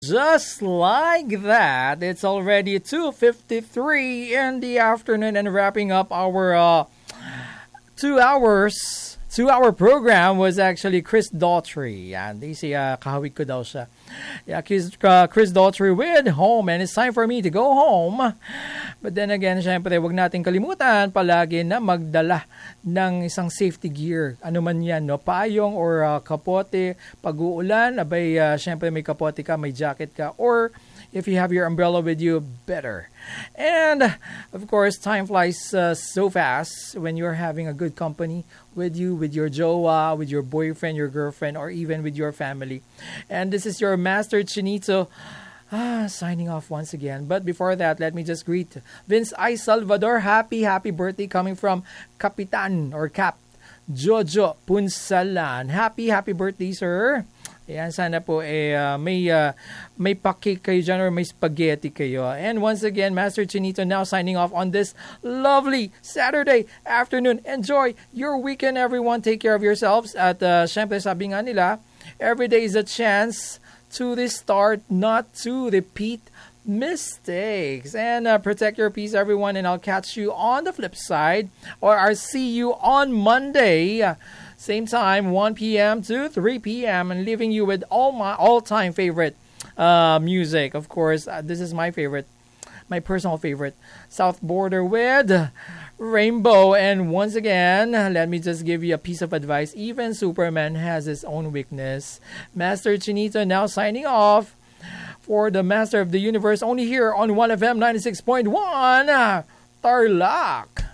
Just like that, it's already 2:53 in the afternoon and wrapping up our 2 hours. 2 hour program was actually Chris Daughtry. Yan, di siya kahawig ko daw siya. Yeah, Chris Daughtry with Home. And it's time for me to go home. But then again, syempre, wag natin kalimutan palagi na magdala ng isang safety gear. Ano man yan, no? Payong or kapote. Pag-uulan, abay, syempre may kapote ka, may jacket ka. Or if you have your umbrella with you, better. And, of course, time flies so fast when you're having a good company with you, with your jowa, with your boyfriend, your girlfriend, or even with your family. And this is your Master Chinito signing off once again. But before that, let me just greet Vince I. Salvador. Happy birthday coming from Kapitan or Cap Jojo Punsalan. Happy birthday, sir. Ayan, sana po may pa-cake kayo dyan or may spaghetti kayo. And once again, Master Chinito now signing off on this lovely Saturday afternoon. Enjoy your weekend, everyone. Take care of yourselves. At syempre sabi nga nila, every day is a chance to restart, not to repeat mistakes. And protect your peace, everyone. And I'll catch you on the flip side. Or I'll see you on Monday. Same time, 1 p.m. to 3 p.m. and leaving you with all my all-time favorite music. Of course, this is my favorite, my personal favorite, South Border with Rainbow. And once again, let me just give you a piece of advice. Even Superman has his own weakness. Master Chinito now signing off for the Master of the Universe, only here on 1FM 96.1 Tarlac.